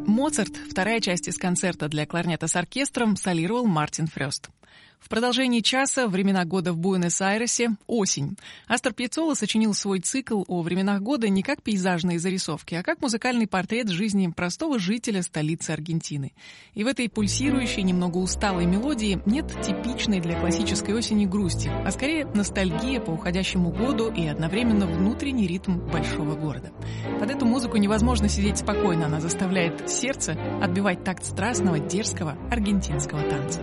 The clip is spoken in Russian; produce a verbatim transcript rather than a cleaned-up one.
Моцарт, вторая часть из концерта для кларнета с оркестром, солировал Мартин Фрёст. В продолжении часа «Времена года в Буэнос-Айресе» — осень. Астор Пьяццола сочинил свой цикл о временах года не как пейзажные зарисовки, а как музыкальный портрет жизни простого жителя столицы Аргентины. И в этой пульсирующей, немного усталой мелодии нет типичной для классической осени грусти, а скорее ностальгия по уходящему году и одновременно внутренний ритм большого города. Под эту музыку невозможно сидеть спокойно, она заставляет сердце отбивать такт страстного, дерзкого аргентинского танца.